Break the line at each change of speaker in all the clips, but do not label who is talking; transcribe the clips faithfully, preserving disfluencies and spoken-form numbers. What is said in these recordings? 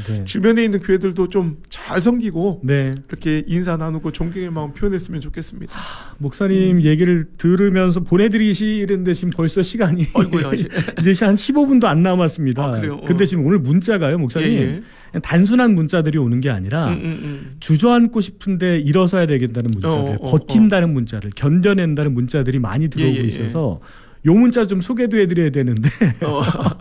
네.
주변에 있는 교회들도 좀 잘 섬기고
네.
이렇게 인사 나누고 존경의 마음 표현했으면 좋겠습니다.
목사님 음. 얘기를 들으면서 보내드리시는데 지금 벌써 시간이
어이구야.
이제 한 십오 분도 안 남았습니다.
아, 그래요? 어.
근데 지금 오늘 문자가요, 목사님. 예, 예. 그냥 단순한 문자들이 오는 게 아니라
음, 음, 음.
주저앉고 싶은데 일어서야 되겠다는 문자들,
어, 어,
버틴다는 어. 문자들, 견뎌낸다는 문자들이 많이 들어오고 예, 예, 있어서 요 문자 좀 소개도 해드려야 되는데 어.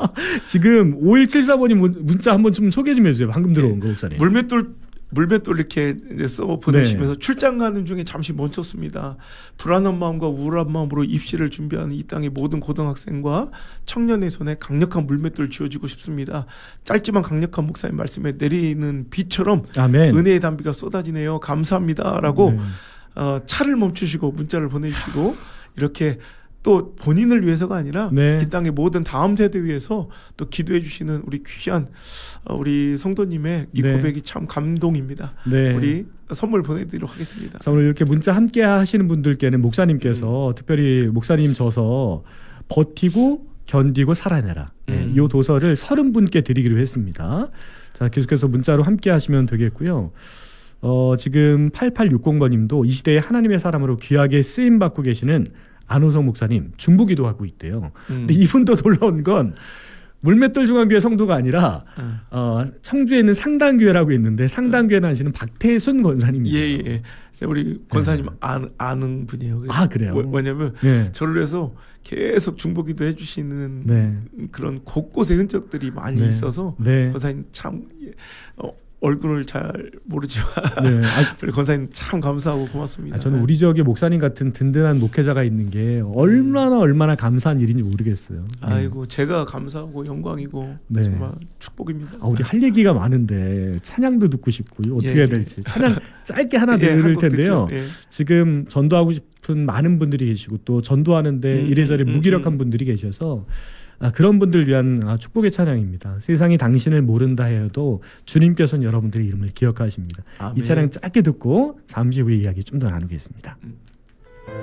지금 오일칠사 번님 문자 한번 좀 소개 좀 해주세요. 방금 들어온 거 목사님.
물맷돌 물맷돌 이렇게 써 보내시면서 네. 출장 가는 중에 잠시 멈췄습니다. 불안한 마음과 우울한 마음으로 입시를 준비하는 이 땅의 모든 고등학생과 청년의 손에 강력한 물맷돌 쥐어주고 싶습니다. 짧지만 강력한 목사님 말씀에 내리는 비처럼 아멘. 은혜의 담비가 쏟아지네요. 감사합니다라고 네. 어, 차를 멈추시고 문자를 보내주시고 이렇게 또 본인을 위해서가 아니라 네. 이 땅의 모든 다음 세대 위해서 또 기도해 주시는 우리 귀한 우리 성도님의 이 네. 고백이 참 감동입니다. 네. 우리 선물 보내드리도록 하겠습니다.
오늘 이렇게 문자 함께 하시는 분들께는 목사님께서 음. 특별히 목사님 저서 버티고 견디고 살아내라. 음. 네, 이 도서를 서른 분께 드리기로 했습니다. 자, 계속해서 문자로 함께 하시면 되겠고요. 어, 지금 팔팔육공 번님도 이 시대에 하나님의 사람으로 귀하게 쓰임받고 계시는 안호성 목사님 중보기도 하고 있대요. 음. 근데 이분도 놀라운 건 물맷돌 중앙교회 성도가 아니라 음. 어, 청주에 있는 상당교회라고 있는데 상당교회는 하시는 박태순 권사님이세요.
예, 예. 우리 권사님 네. 아는, 아는 분이에요.
아 그래요?
왜냐하면 네. 저를 해서 계속 중보기도 해주시는 네. 그런 곳곳의 흔적들이 많이 네. 있어서 네. 권사님 참 어, 얼굴을 잘 모르지만 네. 아, 권사님 참 감사하고 고맙습니다.
아, 저는 우리 지역에 목사님 같은 든든한 목회자가 있는 게 얼마나 얼마나 감사한 일인지 모르겠어요.
아이고 네. 제가 감사하고 영광이고 네. 정말 축복입니다.
아, 우리 할 얘기가 많은데 찬양도 듣고 싶고요. 어떻게 예, 해야 될지. 찬양 짧게 하나 예, 들을 텐데요. 예. 지금 전도하고 싶은 많은 분들이 계시고 또 전도하는데 음, 이래저래 음, 무기력한 음. 분들이 계셔서 아, 그런 분들 위한 아, 축복의 찬양입니다. 세상이 당신을 모른다 해도 주님께서는 여러분들의 이름을 기억하십니다. 아멘. 이 찬양 짧게 듣고 잠시 후에 이야기 좀 더 나누겠습니다. 음.